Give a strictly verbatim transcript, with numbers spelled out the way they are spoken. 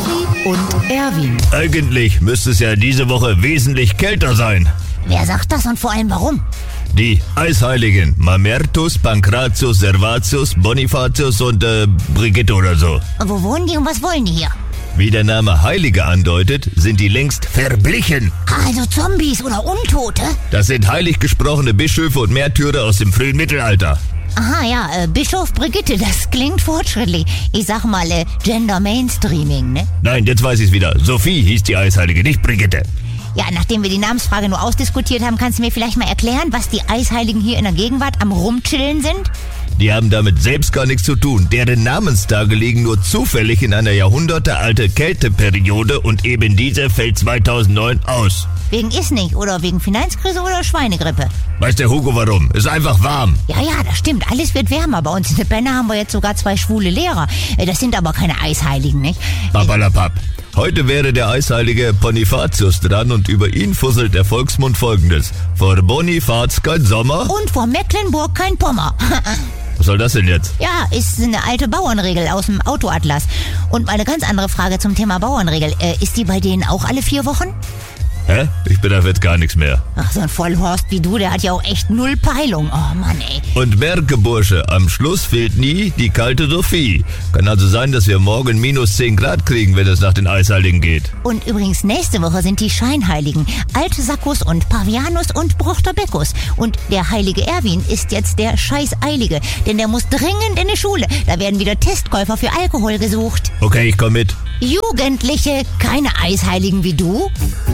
Steffi und Erwin. Eigentlich müsste es ja diese Woche wesentlich kälter sein. Wer sagt das und vor allem warum? Die Eisheiligen Mamertus, Pankratius, Servatius, Bonifatius und äh, Brigitte oder so. Und wo wohnen die und was wollen die hier? Wie der Name Heilige andeutet, sind die längst verblichen. Also Zombies oder Untote? Das sind heilig gesprochene Bischöfe und Märtyrer aus dem frühen Mittelalter. Aha, ja, äh, Bischof Brigitte, das klingt fortschrittlich. Ich sag mal, äh, Gender Mainstreaming, ne? Nein, jetzt weiß ich's wieder. Sophie hieß die Eisheilige, nicht Brigitte. Ja, nachdem wir die Namensfrage nur ausdiskutiert haben, kannst du mir vielleicht mal erklären, was die Eisheiligen hier in der Gegenwart am Rumchillen sind? Die haben damit selbst gar nichts zu tun. Deren Namenstage liegen nur zufällig in einer jahrhundertealte Kälteperiode und eben diese fällt zweitausendneun aus. Wegen ist nicht oder wegen Finanzkrise oder Schweinegrippe? Weiß der Hugo warum? Ist einfach warm. Ja, ja, das stimmt. Alles wird wärmer. Bei uns in der Benne haben wir jetzt sogar zwei schwule Lehrer. Das sind aber keine Eisheiligen, nicht? Papalapap. Heute wäre der Eisheilige Bonifatius dran und über ihn fusselt der Volksmund Folgendes. Vor Bonifaz kein Sommer. Und vor Mecklenburg kein Pommer. Was soll das denn jetzt? Ja, ist eine alte Bauernregel aus dem Autoatlas. Und meine ganz andere Frage zum Thema Bauernregel. Äh, ist die bei denen auch alle vier Wochen? Hä? Ich bin auf jetzt gar nichts mehr. Ach, so ein Vollhorst wie du, der hat ja auch echt null Peilung. Oh Mann, ey. Und merke, Bursche, am Schluss fehlt nie die kalte Sophie. Kann also sein, dass wir morgen minus zehn Grad kriegen, wenn es nach den Eisheiligen geht. Und übrigens, nächste Woche sind die Scheinheiligen. Altsaccus und Pavianus und Brochterbeccus. Und der heilige Erwin ist jetzt der Scheißeilige. Denn der muss dringend in die Schule. Da werden wieder Testkäufer für Alkohol gesucht. Okay, ich komm mit. Jugendliche, keine Eisheiligen wie du?